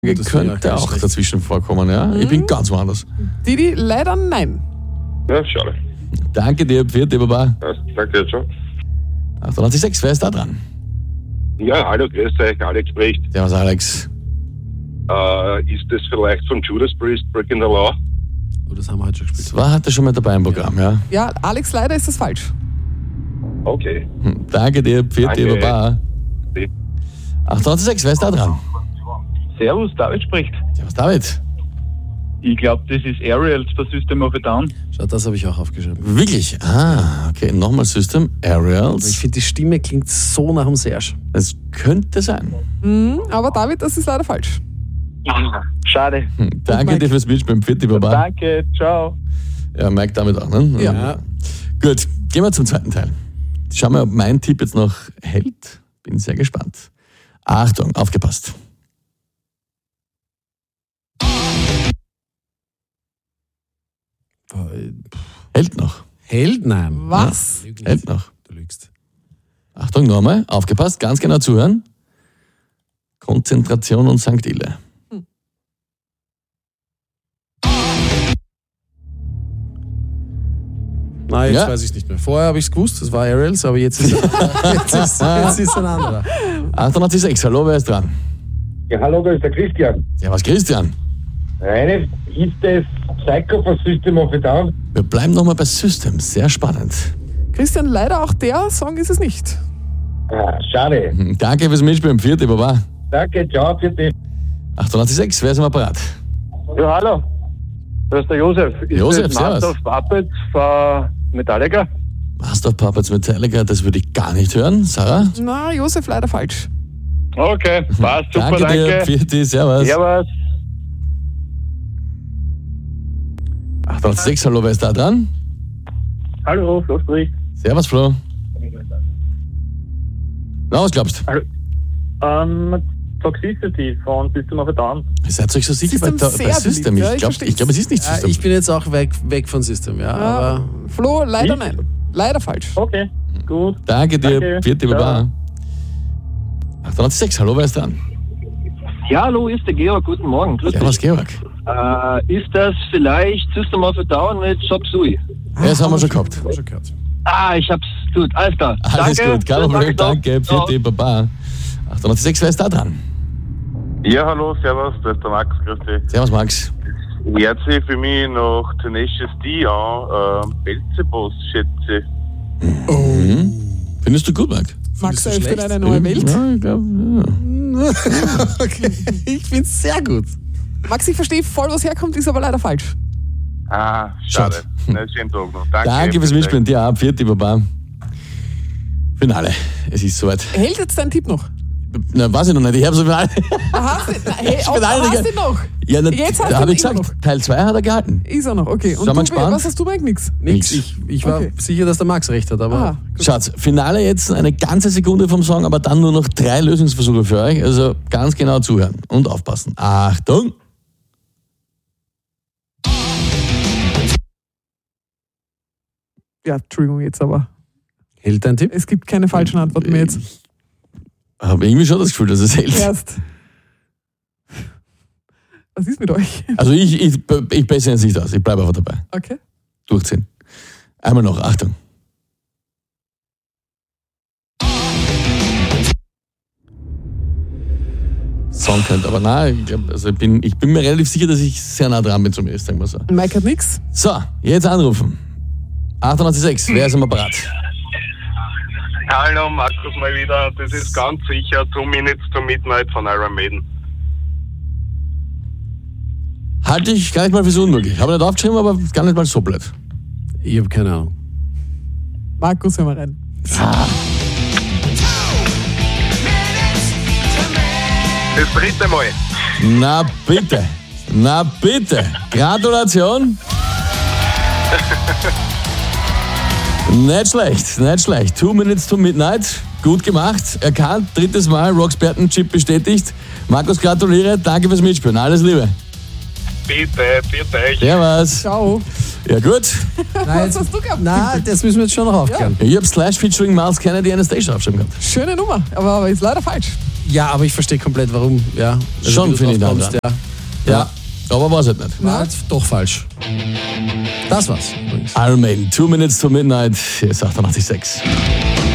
Könnte auch dazwischen vorkommen, ja? Ich bin ganz woanders. Didi, leider nein. Ja, schade. Danke dir, Pfiat, Baba. Ja, danke, ciao. 98,6, wer ist da dran? Ja, hallo, grüß euch, Alex spricht. Servus, Alex. Ist das vielleicht von Judas Priest, Breaking the Law? Oh, das haben wir heute schon gespielt. Das war heute schon mit dabei im Programm, ja? Ja, Alex, leider ist das falsch. Okay. Danke dir, Pfiat, Danke. Baba. 98,6, wer ist da dran? Servus, David spricht. Servus, David. Ich glaube, das ist Aerials für System of a Down. Schau, das habe ich auch aufgeschrieben. Wirklich? Ah, okay, nochmal System, Ich Aerials. finde, die Stimme klingt so nach dem Serge. Es könnte sein. Aber David, das ist leider falsch. Schade. Danke dir fürs Mitspielen, Pfiat, Baba. Danke, ciao. Ja, Mike damit auch, ne? Ja. Gut, gehen wir zum zweiten Teil. Schauen wir, ob mein Tipp jetzt noch hält. Bin sehr gespannt. Achtung, aufgepasst. Hält noch. Held? Nein. Was? Lüg nicht. Hält noch. Du lügst. Achtung, nochmal, aufgepasst, ganz genau zuhören. Konzentration und St. Ille. Nein, jetzt Ja. weiß ich nicht mehr. Vorher habe ich es gewusst, das war Aerials, aber jetzt ist jetzt ist ein anderer. 88,6, hallo, wer ist dran? Ja, hallo, da ist der Christian. Servus, Christian. Eine, ist das Psycho von System of a Down? Wir bleiben nochmal bei Systems, sehr spannend. Christian, leider auch der Song ist es nicht. Ah, schade. Danke fürs Mitspielen, Pfiat, Baba. Danke, ciao, für dich. 88,6, wer ist im Apparat? Ja, hallo. Das ist der Josef. Ist Josef, das Master servus. of Puppets von Metallica? Master of Puppets Metallica, das würde ich gar nicht hören. Sarah? Na, Josef, leider falsch. Okay, passt, super, Danke dir, danke. Pfiat, servus. Servus. 88,6, hallo, wer ist da dran? Hallo, Flo spricht. Servus, Flo. Na, was glaubst du? Toxicity von System of a Down. Ihr seid euch so sicher System bei sehr System? beliebt, ja, Ich ich glaube, versteh's. es ist nicht System. Ich bin jetzt auch weg von System, ja. Aber Flo, leider Ich? nein. Leider falsch. Okay, gut. Danke dir, Danke. Pfiat, Baba. 88,6, hallo, wer ist dran? Ja, hallo, ist der Georg. Guten Morgen. Grüß Servus, dich. Georg. Ist das vielleicht System of a Down mit Chop Suey? Ja, das haben wir schon gehabt. hab schon gehört. Ah, ich hab's. Gut, alles klar. Alles danke. gut, kein Problem, danke, Ciao. Pfiat, Baba. 88,6, wer ist da dran? Ja, hallo, servus, das ist der Max, grüß dich. Servus, Max. Hört sich für mich nach Tenacious D an, Belzebus, schätze ich. Findest du gut, Max? Max, du er öffnet schlecht? eine neue Welt. Ja, ich glaube, Okay, ich finde es sehr gut. Max, ich verstehe voll, was herkommt, ist aber leider falsch. Ah, schade. Na, schönen Tag noch. Danke. Danke fürs Mitspielen, dir auch, Pfiat, Baba. Finale, es ist soweit. Hält jetzt dein Tipp noch? Na, weiß ich noch nicht, ich habe so Finale. Hast du, hey, Ich bin einer, hast der- du noch? Ja, Jetzt hast da du habe ich ihn immer gesagt, Teil 2 hat er gehalten. Ist er noch, okay. Und Sind wir du, gespannt? was hast du eigentlich? Nix. Nix. Nix. Ich war Okay. sicher, dass der Max recht hat, aber Aha. Schaut, Finale jetzt eine ganze Sekunde vom Song, aber dann nur noch 3 Lösungsversuche für euch. Also ganz genau zuhören und aufpassen. Achtung! Ja, Entschuldigung jetzt, aber hält dein Tipp? es gibt keine falschen Antworten mehr jetzt. Habe irgendwie schon das Gefühl, dass es hält. Erst. Was ist mit euch? Also ich bessere jetzt nicht aus. Ich bleibe einfach dabei. Okay. Durchziehen. Einmal noch, Achtung. Song könnte, aber nein, ich, glaub, also ich bin mir relativ sicher, dass ich sehr nah dran bin zumindest, sagen wir so. Mike hat nix. So, jetzt anrufen. 98,6, wer ist am Apparat? Hallo, Markus mal wieder. Das ist ganz sicher 2 Minutes to Midnight von Iron Maiden. Halte ich gar nicht mal für so unmöglich. Habe nicht aufgeschrieben, aber gar nicht mal so blöd. Ich habe keine Ahnung. Markus, hör mal rein. Das dritte Mal. Na bitte, na bitte. Gratulation. Nicht schlecht, nicht schlecht. 2 Minutes to Midnight. Gut gemacht, erkannt. 3. Mal, Rocksperten-Chip bestätigt. Markus, gratuliere. Danke fürs Mitspielen. Alles Liebe. Bitte, bitte. Servus. Ciao. Ja gut. Nein, Was hast du gehabt? Nein, das müssen wir jetzt schon noch aufklären. Ich habe Slash featuring Miles Kennedy Anastasia aufgeschrieben gehabt. Schöne Nummer, aber ist leider falsch. Ja, aber ich verstehe komplett, warum. Ja, Schon wie du finde ich drauf da kommst, dran. ja. Ja, aber war es halt nicht. War halt doch falsch. Das war's übrigens. Iron Maiden, 2 Minutes to Midnight, hier ist 88,6.